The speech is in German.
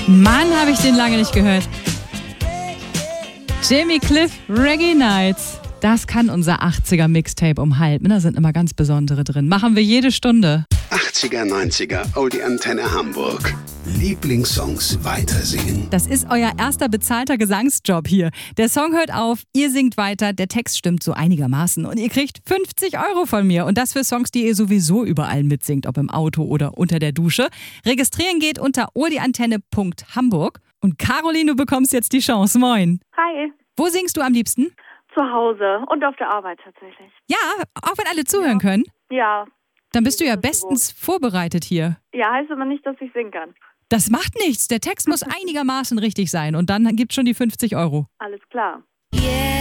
Mann, habe ich den lange nicht gehört. Jamie Cliff, Reggae Nights. Das kann unser 80er-Mixtape um halb. Da sind immer ganz besondere drin. Machen wir jede Stunde. 80er, 90er, Oldie Antenne Hamburg. Lieblingssongs weitersingen. Das ist euer erster bezahlter Gesangsjob hier. Der Song hört auf, ihr singt weiter, der Text stimmt so einigermaßen und ihr kriegt 50 € von mir. Und das für Songs, die ihr sowieso überall mitsingt, ob im Auto oder unter der Dusche. Registrieren geht unter oldieantenne.hamburg. Und Caroline, du bekommst jetzt die Chance. Moin. Hi. Wo singst du am liebsten? Zu Hause und auf der Arbeit tatsächlich. Ja, auch wenn alle zuhören können. Ja. Dann bist du ja bestens vorbereitet hier. Ja, heißt aber nicht, dass ich singen kann. Das macht nichts. Der Text muss einigermaßen richtig sein und dann gibt's schon die 50 €. Alles klar.